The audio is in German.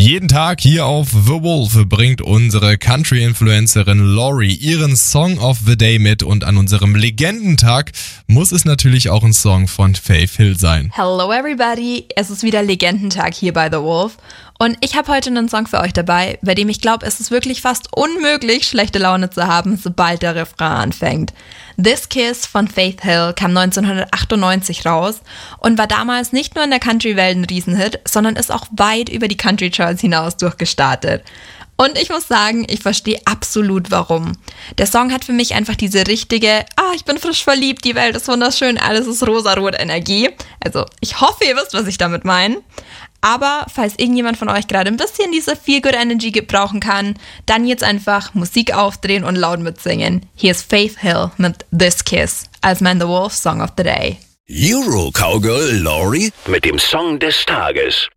Jeden Tag hier auf The Wolf bringt unsere Country-Influencerin Lori ihren Song of the Day mit und an unserem Legendentag muss es natürlich auch ein Song von Faith Hill sein. Hello everybody, es ist wieder Legendentag hier bei The Wolf und ich habe heute einen Song für euch dabei, bei dem ich glaube, es ist wirklich fast unmöglich, schlechte Laune zu haben, sobald der Refrain anfängt. This Kiss von Faith Hill kam 1998 raus und war damals nicht nur in der Country-Welt ein Riesenhit, sondern ist auch weit über die Country-Charts hinaus durchgestartet. Und ich muss sagen, ich verstehe absolut warum. Der Song hat für mich einfach diese richtige, ich bin frisch verliebt, die Welt ist wunderschön, alles ist rosarot Energie. Also ich hoffe, ihr wisst, was ich damit meine. Aber falls irgendjemand von euch gerade ein bisschen diese Feel-Good-Energy gebrauchen kann, dann jetzt einfach Musik aufdrehen und laut mitsingen. Hier ist Faith Hill mit This Kiss als mein The Wolf Song of the Day. Euro Cowgirl Lori mit dem Song des Tages.